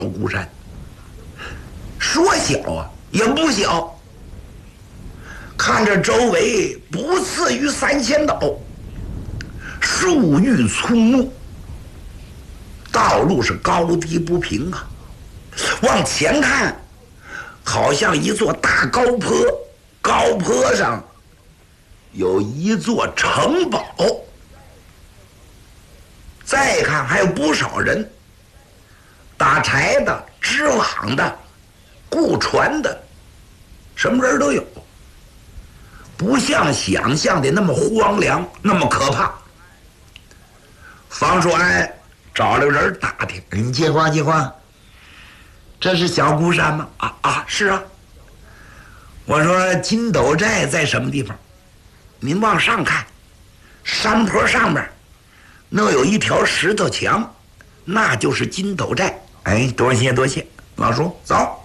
孤山，说小啊也不小，看着周围不次于3000岛，树郁葱木，道路是高低不平啊。往前看，好像一座大高坡，高坡上有一座城堡。再看还有不少人，打柴的、织网的、雇船的，什么人都有，不像想象的那么荒凉，那么可怕。房叔安找了个人打听：“你金花，这是小孤山吗？”“是啊。”我说：“金斗寨在什么地方？”“您往上看，山坡上面那有一条石头墙，那就是金斗寨。”“哎，多谢，老叔，走。”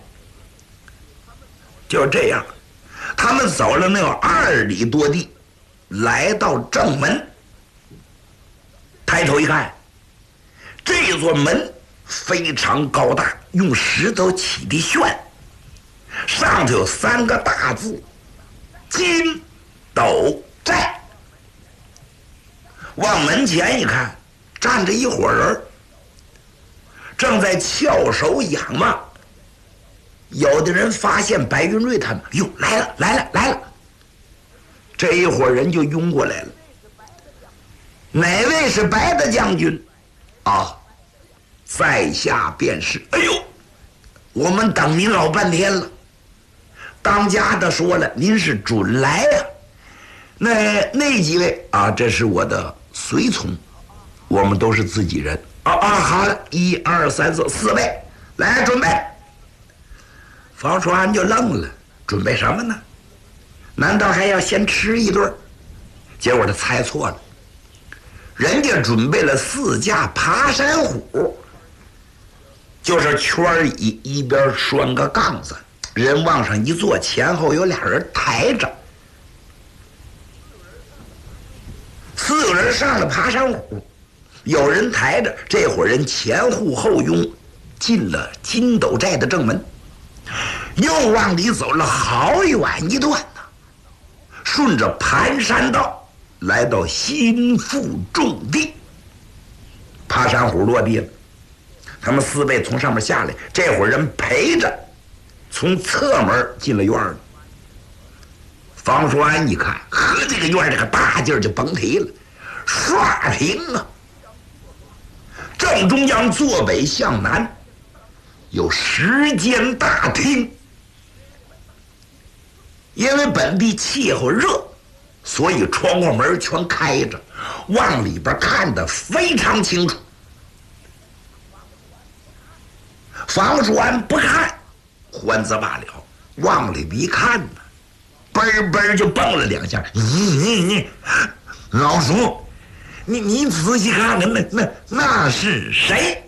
就这样，他们走了能有2里多地，来到正门。抬头一看，这座门非常高大，用石头起的旋，上头有3个大字：金斗寨。往门前一看，站着一伙人，正在翘首仰望。有的人发现白云瑞他们，哟，来了！这一伙人就拥过来了。哪位是白大将军？在下便是。哎呦，我们等您老半天了。当家的说了，您是准来呀。那几位这是我的随从，我们都是自己人。好了，1、2、3、4， 4位，来准备。房叔安就愣了，准备什么呢？难道还要先吃一顿？结果他猜错了，人家准备了4架爬山虎，就是圈椅一边拴个杠子，人往上一坐，前后有俩人抬着。4个人上了爬山虎，有人抬着，这伙人前呼后拥，进了金斗寨的正门，又往里走了好远一段呢，顺着盘山道来到心腹重地。爬山虎落地了，他们4位从上面下来，这伙人陪着从侧门进了院里。房叔安一看，呵，这个院这个大劲儿就甭提了，刷屏啊！正中央坐北向南有10间大厅，因为本地气候热，所以窗户门全开着，往里边看得非常清楚。房叔安不看，还则罢了，往里一看呢，嘣嘣就蹦了2下。老叔，你仔细看看，那是谁？